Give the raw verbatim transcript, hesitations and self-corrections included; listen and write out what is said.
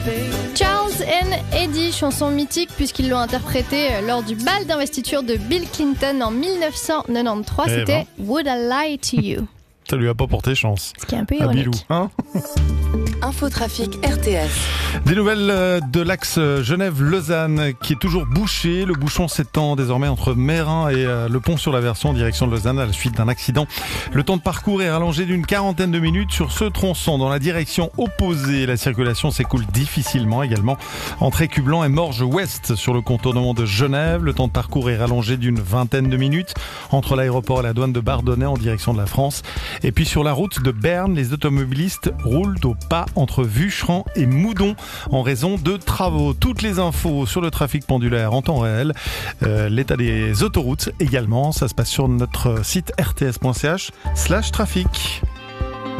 Charles and Eddie, chanson mythique puisqu'ils l'ont interprétée lors du bal d'investiture de Bill Clinton en dix-neuf cent quatre-vingt-treize. Eh C'était ben. Would I Lie to You. Ça lui a pas porté chance. Ce qui est un peu À Bilou, ironique. hein ? Infotrafic R T S. Des nouvelles euh, de l'axe euh, Genève-Lausanne qui est toujours bouché. Le bouchon s'étend désormais entre Meyrin et euh, le pont sur la Version en direction de Lausanne à la suite d'un accident. Le temps de parcours est rallongé d'une quarantaine de minutes sur ce tronçon. Dans la direction opposée, la circulation s'écoule difficilement également entre Écublanc et Morges-Ouest sur le contournement de Genève. Le temps de parcours est rallongé d'une vingtaine de minutes entre l'aéroport et la douane de Bardonnay en direction de la France. Et puis sur la route de Berne, les automobilistes roulent au pas entre Vucheran et Moudon en raison de travaux. Toutes les infos sur le trafic pendulaire en temps réel, euh, l'état des autoroutes également, ça se passe sur notre site r t s point c h slash trafic.